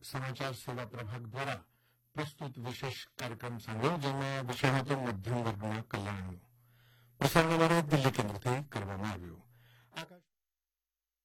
સમાચાર સેવા પ્રભાગ દ્વારા પ્રસ્તુત વિશેષ કાર્યક્રમ સાંભળ્યો, જેમાં વિષય હતો મધ્યમ વર્ગના કલ્યાણનો. પ્રસારણ દિલ્હી કેન્દ્રથી કરવામાં